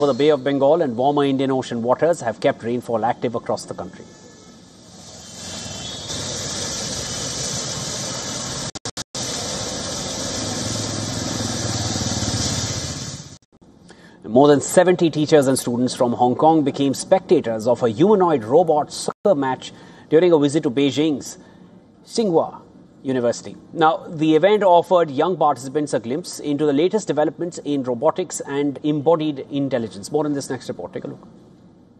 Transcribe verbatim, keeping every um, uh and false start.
the Bay of Bengal and warmer Indian Ocean waters have kept rainfall active across the country. More than seventy teachers and students from Hong Kong became spectators of a humanoid robot soccer match during a visit to Beijing's Tsinghua University. Now, the event offered young participants a glimpse into the latest developments in robotics and embodied intelligence. More on this next report. Take a look.